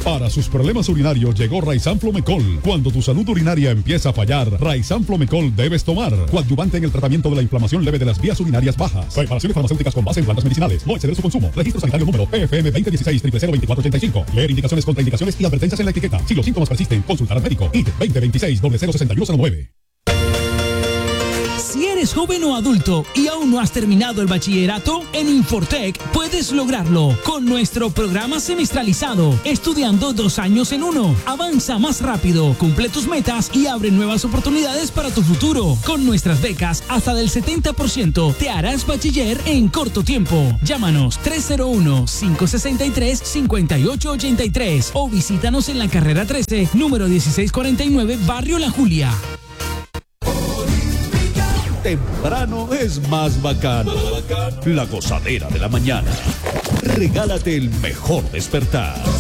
Para sus problemas urinarios llegó Raizan Flomecol. Cuando tu salud urinaria empieza a fallar, Raizan Flomecol debes tomar. Coadyuvante en el tratamiento de la inflamación leve de las vías urinarias bajas. Preparaciones farmacéuticas con base en plantas medicinales. No exceder su consumo. Registro sanitario número PFM 2016-002485. Leer indicaciones, contraindicaciones y advertencias en la etiqueta. Si los síntomas persisten, consultar al médico. ID 2026-006109. Si eres joven o adulto y aún no has terminado el bachillerato, en Infotech puedes lograrlo con nuestro programa semestralizado, estudiando 2 años en uno. Avanza más rápido, cumple tus metas y abre nuevas oportunidades para tu futuro. Con nuestras becas, hasta del 70% te harás bachiller en corto tiempo. Llámanos 301-563-5883 o visítanos en la carrera 13, número 1649, Barrio La Julia. Temprano es más bacano. La gozadera de la mañana. Regálate el mejor despertar.